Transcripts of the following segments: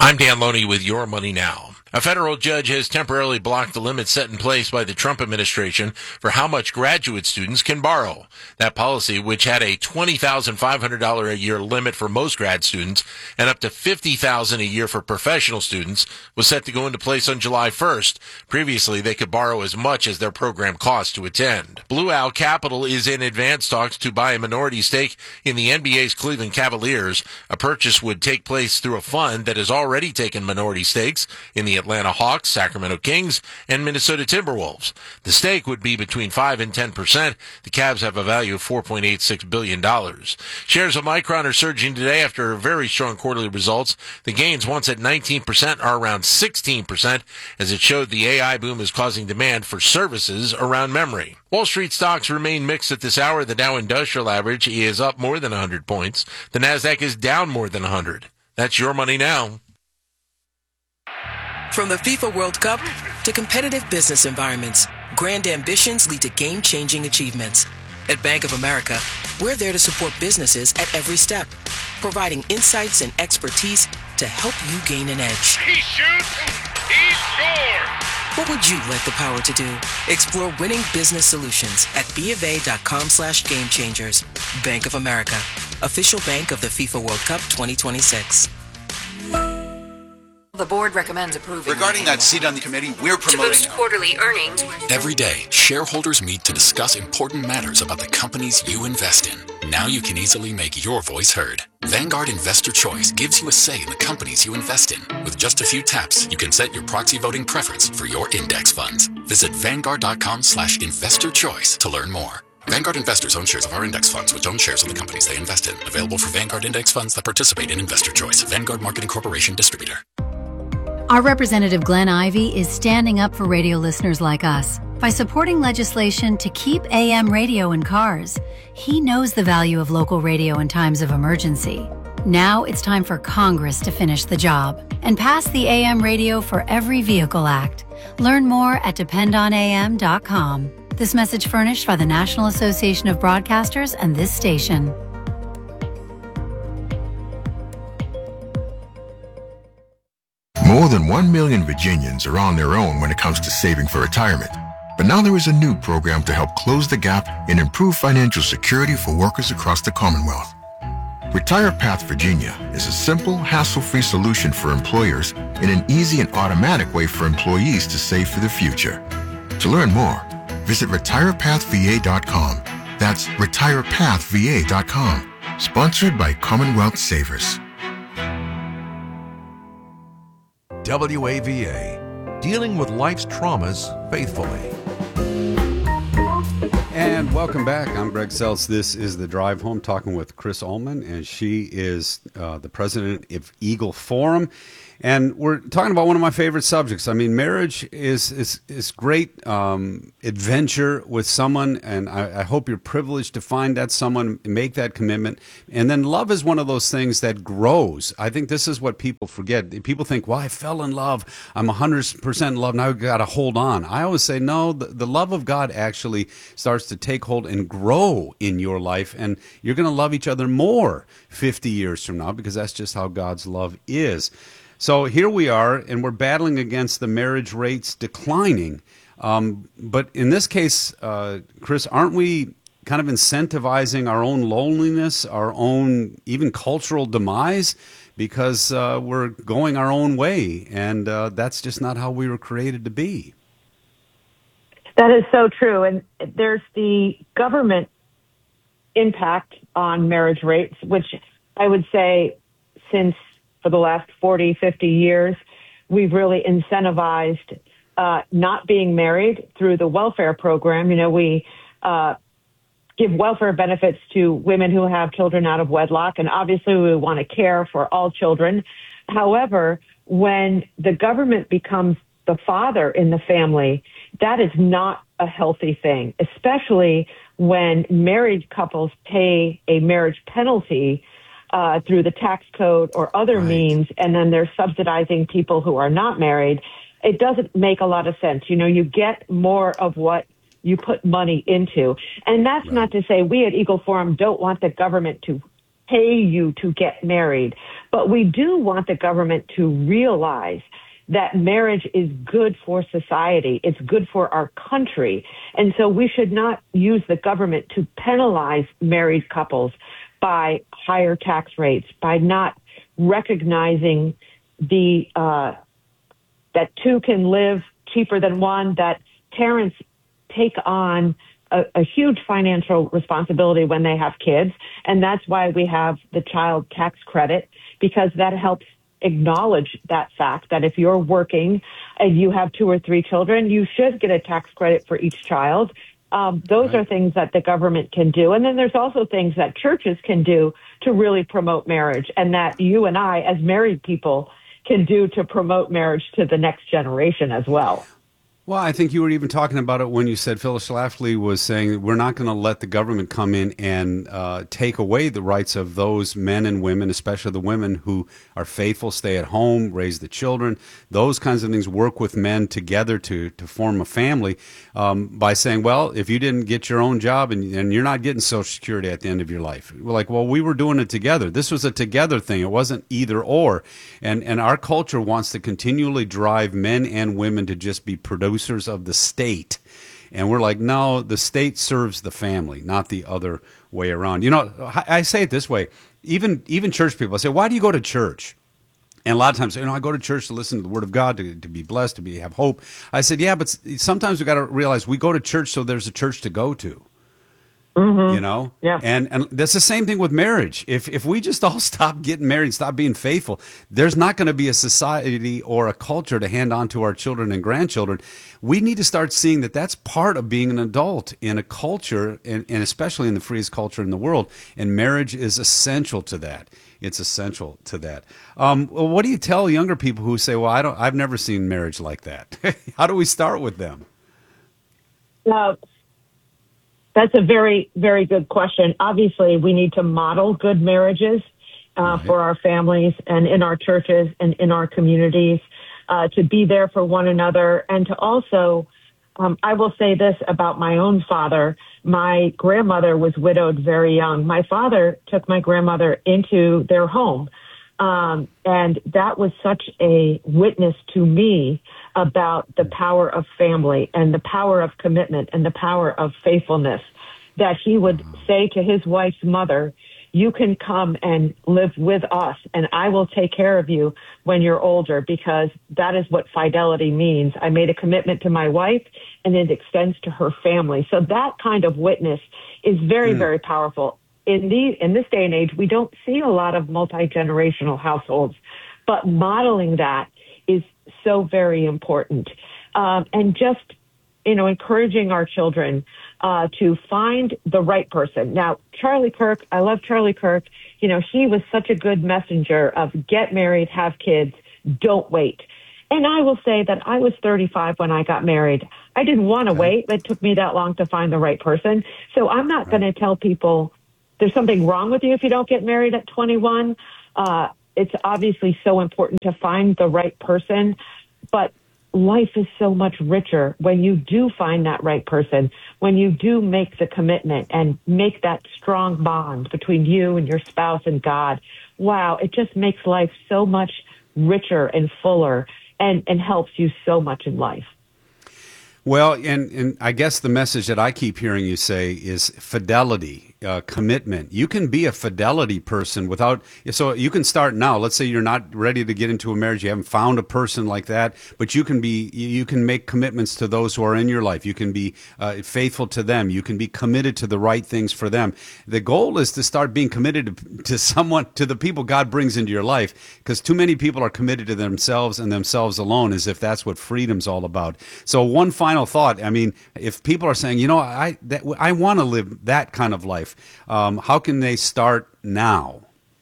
I'm Dan Loney with Your Money Now. A federal judge has temporarily blocked the limit set in place by the Trump administration for how much graduate students can borrow. That policy, which had a $20,500 a year limit for most grad students and up to $50,000 a year for professional students, was set to go into place on July 1st. Previously, they could borrow as much as their program cost to attend. Blue Owl Capital is in advanced talks to buy a minority stake in the NBA's Cleveland Cavaliers. A purchase would take place through a fund that has already taken minority stakes in the Atlanta Hawks, Sacramento Kings, and Minnesota Timberwolves. The stake would be between 5 and 10%. The Cavs have a value of $4.86 billion. Shares of Micron are surging today after very strong quarterly results. The gains, once at 19%, are around 16%, as it showed the AI boom is causing demand for services around memory. Wall Street stocks remain mixed at this hour. The Dow Industrial Average is up more than 100 points. The Nasdaq is down more than 100. That's Your Money Now. From the FIFA World Cup to competitive business environments, grand ambitions lead to game-changing achievements. At Bank of America, we're there to support businesses at every step, providing insights and expertise to help you gain an edge. He shoots, he scores! What would you like the power to do? Explore winning business solutions at BofA.com/gamechangers. Bank of America, official bank of the FIFA World Cup 2026. The board recommends approving. Regarding that seat on the committee, we're promoting... To boost quarterly earnings. Every day, shareholders meet to discuss important matters about the companies you invest in. Now you can easily make your voice heard. Vanguard Investor Choice gives you a say in the companies you invest in. With just a few taps, you can set your proxy voting preference for your index funds. Visit Vanguard.com/investorchoice to learn more. Vanguard investors own shares of our index funds, which own shares of the companies they invest in. Available for Vanguard index funds that participate in Investor Choice. Vanguard Marketing Corporation Distributor. Our Representative Glenn Ivey is standing up for radio listeners like us by supporting legislation to keep AM radio in cars. He knows the value of local radio in times of emergency. Now it's time for Congress to finish the job and pass the AM Radio for Every Vehicle Act. Learn more at dependonam.com. This message furnished by the National Association of Broadcasters and this station. More than 1 million Virginians are on their own when it comes to saving for retirement. But now there is a new program to help close the gap and improve financial security for workers across the Commonwealth. Retire Path Virginia is a simple, hassle-free solution for employers and an easy and automatic way for employees to save for the future. To learn more, visit retirepathva.com. That's retirepathva.com. Sponsored by Commonwealth Savers. WAVA, dealing with life's traumas faithfully. And welcome back. I'm Greg Seltz. This is The Drive Home, talking with Chris Ullman, and she is the president of Eagle Forum. And we're talking about one of my favorite subjects. I mean, marriage is great adventure with someone, and I hope you're privileged to find that someone, make that commitment. And then love is one of those things that grows. I think this is what people forget. People think, well, I fell in love. I'm 100% in love. Now I've got to hold on. I always say, no, the love of God actually starts to take hold and grow in your life, and you're going to love each other more 50 years from now, because that's just how God's love is. So here we are, and we're battling against the marriage rates declining. But in this case, Chris, aren't we kind of incentivizing our own loneliness, our own even cultural demise, because we're going our own way, and that's just not how we were created to be? That is so true. And there's the government impact on marriage rates, which I would say since for the last 40, 50 years, we've really incentivized not being married through the welfare program. You know, we give welfare benefits to women who have children out of wedlock, and obviously we want to care for all children. However, when the government becomes the father in the family, that is not a healthy thing, especially when married couples pay a marriage penalty through the tax code or other means, and then they're subsidizing people who are not married. It doesn't make a lot of sense. You know, you get more of what you put money into. And that's not to say we at Eagle Forum don't want the government to pay you to get married. But we do want the government to realize that marriage is good for society. It's good for our country. And so we should not use the government to penalize married couples by higher tax rates, by not recognizing that two can live cheaper than one, that parents take on a huge financial responsibility when they have kids. And that's why we have the child tax credit, because that helps acknowledge that fact that if you're working and you have 2 or 3 children, you should get a tax credit for each child. Those are things that the government can do. And then there's also things that churches can do to really promote marriage, and that you and I, as married people, can do to promote marriage to the next generation as well. Well, I think you were even talking about it when you said Phyllis Schlafly was saying that we're not going to let the government come in and take away the rights of those men and women, especially the women who are faithful, stay at home, raise the children, those kinds of things, work with men together to form a family by saying, well, if you didn't get your own job and you're not getting Social Security at the end of your life. We're like, well, we were doing it together. This was a together thing. It wasn't either or. And our culture wants to continually drive men and women to just be producers of the state. And we're like, no, the state serves the family, not the other way around. You know, I say it this way, even church people, I say, why do you go to church? And a lot of times, I go to church to listen to the Word of God, to be blessed, to have hope. I said, yeah, but sometimes we got to realize we go to church so there's a church to go to. Mm-hmm. Yeah. And that's the same thing with marriage. If we just all stop getting married, stop being faithful, there's not going to be a society or a culture to hand on to our children and grandchildren. We need to start seeing that that's part of being an adult in a culture, and especially in the freest culture in the world. And marriage is essential to that. It's essential to that. Well, what do you tell younger people who say, well, I've never seen marriage like that? How do we start with them? That's a very, very good question. Obviously, we need to model good marriages for our families and in our churches and in our communities, to be there for one another. And to also, I will say this about my own father. My grandmother was widowed very young. My father took my grandmother into their home. And that was such a witness to me about the power of family and the power of commitment and the power of faithfulness, that he would say to his wife's mother, you can come and live with us and I will take care of you when you're older, because that is what fidelity means. I made a commitment to my wife and it extends to her family. So that kind of witness is very, very powerful. In this day and age, we don't see a lot of multi-generational households, but modeling that is so very important. And just, encouraging our children to find the right person. Now, Charlie Kirk, I love Charlie Kirk. He was such a good messenger of get married, have kids, don't wait. And I will say that I was 35 when I got married. I didn't want to wait. It took me that long to find the right person. So I'm not going to tell people there's something wrong with you if you don't get married at 21. It's obviously so important to find the right person, but life is so much richer when you do find that right person, when you do make the commitment and make that strong bond between you and your spouse and God. Wow, it just makes life so much richer and fuller and helps you so much in life. Well, and I guess the message that I keep hearing you say is fidelity, commitment. You can be a fidelity person so you can start now. Let's say you're not ready to get into a marriage. You haven't found a person like that, but you can make commitments to those who are in your life. You can be faithful to them. You can be committed to the right things for them. The goal is to start being committed to the people God brings into your life, because too many people are committed to themselves and themselves alone, as if that's what freedom's all about. So one final thought. I mean, if people are saying, I want to live that kind of life, how can they start now?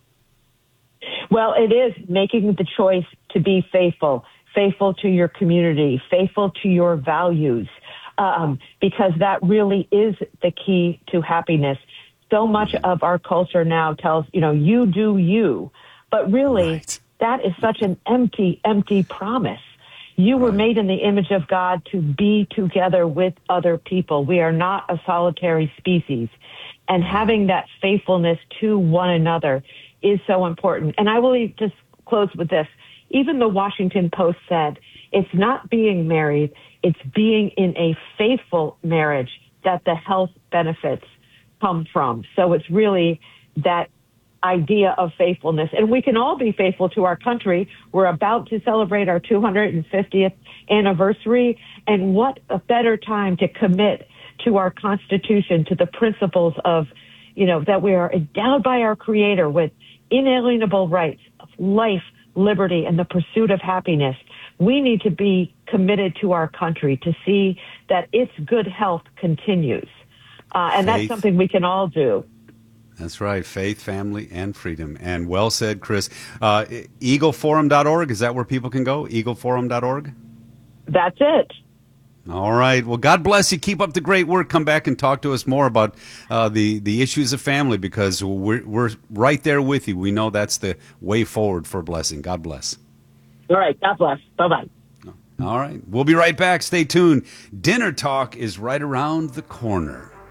Well, it is making the choice to be faithful to your community, faithful to your values, because that really is the key to happiness. So much of our culture now tells, you do you, but really that is such an empty, empty promise. You were made in the image of God to be together with other people. We are not a solitary species. And having that faithfulness to one another is so important. And I will just close with this. Even the Washington Post said, it's not being married, it's being in a faithful marriage that the health benefits come from. So it's really that idea of faithfulness. And we can all be faithful to our country. We're about to celebrate our 250th anniversary. And what a better time to commit to our Constitution, to the principles of, that we are endowed by our Creator with inalienable rights of life, liberty, and the pursuit of happiness. We need to be committed to our country to see that its good health continues. And that's something we can all do. That's right. Faith, family, and freedom. And well said, Chris. EagleForum.org, is that where people can go? EagleForum.org? That's it. All right. Well, God bless you. Keep up the great work. Come back and talk to us more about the issues of family, because we're right there with you. We know that's the way forward for blessing. God bless. All right. God bless. Bye-bye. All right. We'll be right back. Stay tuned. Dinner Talk is right around the corner.